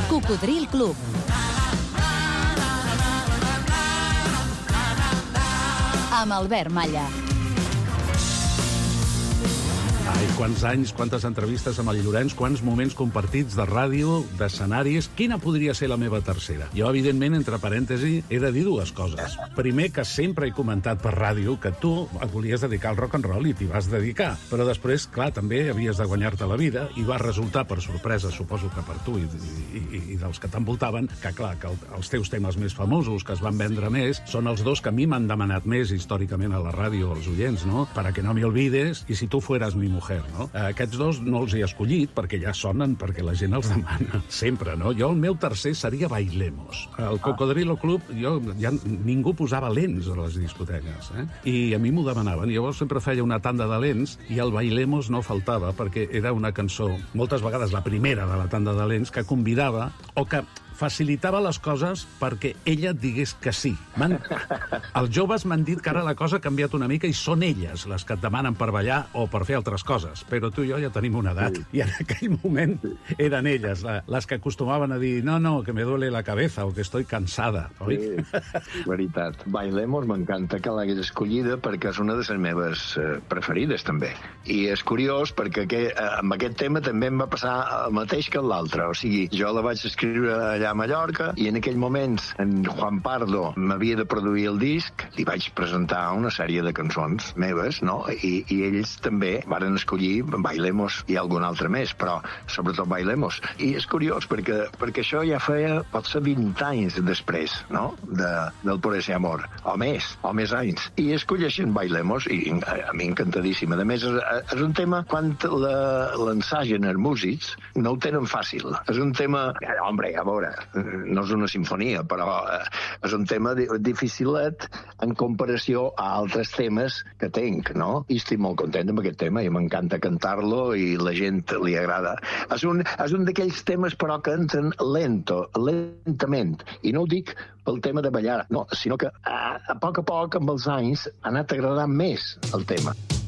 Cocodril Club. Amb Albert Malla. Ai, quants anys, quantes entrevistes amb el Llorenç, quants moments compartits de ràdio, d'escenaris. Quina podria ser la meva tercera? Jo, evidentment, entre parèntesi, he de dir dues coses. Primer, que sempre he comentat per ràdio que tu et volies dedicar al rock and roll i t'hi vas dedicar. Però després, clar, també havies de guanyar-te la vida i va resultar, per sorpresa, suposo que per tu i dels que t'envoltaven, que, clar, que els teus temes més famosos, que es van vendre més, són els dos que a mi m'han demanat més històricament a la ràdio, als oients, no? Para que no me olvides i Si tu fueras mi mujer, no? Aquests dos no els he escollit perquè ja sonen, perquè la gent els demana sempre, no? Jo, el meu tercer seria Bailemos. Al Cocodrilo Club, ja ningú posava lents a les discoteques, I a mi m'ho demanaven. Llavors sempre feia una tanda de lents i el Bailemos no faltava perquè era una cançó, moltes vegades la primera de la tanda de lents, que convidava o que facilitava les coses perquè ella et digués que sí. Els joves m'han dit que ara la cosa ha canviat una mica i són elles les que et demanen per ballar o per fer altres coses. Però tu i jo ja tenim una edat i en aquell moment eren elles les que acostumaven a dir no, que me duele la cabeza o que estoy cansada, oi? Sí, veritat. Bailemos m'encanta que l'hagués escollida perquè és una de les meves preferides, també. I és curiós perquè amb aquest tema també em va passar el mateix que l'altre. O sigui, jo la vaig escriure allà a Mallorca i en aquell moment en Juan Pardo m'havia de produir el disc, li vaig presentar una sèrie de cançons meves, no? I ells també varen escollir Bailemos i algun altre més, però sobretot Bailemos. I és curiós perquè això ja feia potser 20 anys després, no? Del Por ese amor, o més anys. I escolleixen Bailemos i a mi encantadíssima. A més, és un tema, quan l'ensagen els músics, no ho tenen fàcil. És un tema, hombre, a veure, no és una sinfonia, però és un tema dificilet en comparació a altres temes que tinc, no? I estic molt content amb aquest tema i m'encanta cantar-lo i la gent li agrada. És un d'aquells temes, però, que entren lentament. I no ho dic pel tema de ballar, no, sinó que a poc, amb els anys, ha anat agradant més el tema.